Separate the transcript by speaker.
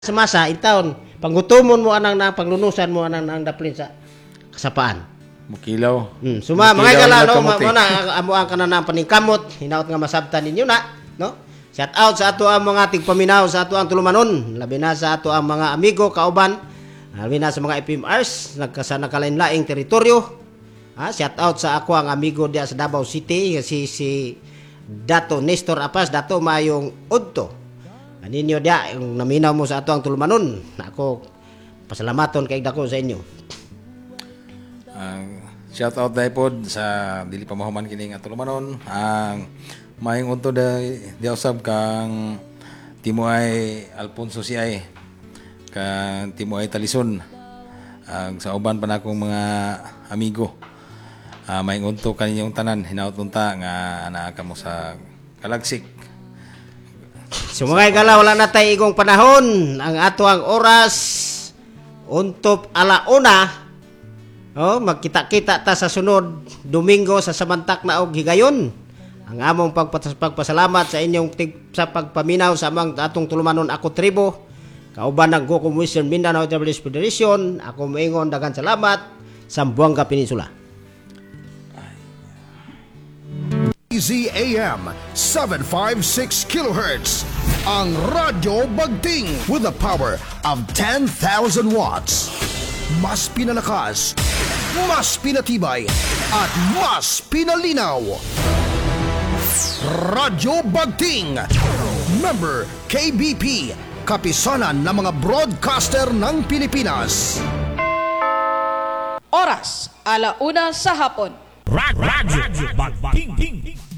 Speaker 1: Sa masa, itaon, panggutumon mo anang na, panglunusan mo anang na ang daplin sa kasapaan.
Speaker 2: Mukilaw.
Speaker 1: Suma, mga kala, no,
Speaker 2: kamote.
Speaker 1: amuang ka na ng paningkamot, hinaot nga masabtan ninyo na, no? Shout out sa ato ang mga tigpaminaw, sa ato ang tulumanon, labi na sa ato ang mga amigo, kauban, labi na sa mga FMRs, nakalain-laing teritoryo. Shout out sa ako ang amigo diya sa Davao City, si Dato Nestor Apas, Dato Mayong Udto. Aninyo dia, yung naminaw mo sa ato ang tulumanon. Ako, pasalamaton kay dako sa inyo.
Speaker 2: Shout out dahil po sa dili pa mahuman kini nga tulumanon. Ang mayong unto di usab kang Timoy Alfonso Siay, kang Timoy Talison. Ang sa uban pa na akong mga amigo. Mayong unto kaninyong tanan, hinaut unta nga ana ka mo sa Kalagsik.
Speaker 1: So mga igala, wala na tayo igong panahon. Ang ato ang oras, untop alauna. Magkita-kita ta sa sunod Domingo sa Samantak na og higayon. Ang among pagpasalamat sa inyong sa pagpaminaw sa amang atong tulumanon ako tribo. Kauban ng Go Commission Mindanao Travelers Federation. Ako maingon daghang salamat sa Buanga Peninsula.
Speaker 3: ZAM 756 kHz, ang Radyo Bagting with the power of 10,000 watts. Mas pinalakas, mas pinatibay, at mas pinalinaw. Radyo Bagting, member KBP, kapisanan ng mga broadcaster ng Pilipinas.
Speaker 4: Oras, 1:00 sa hapon.
Speaker 5: Radyo Bagting.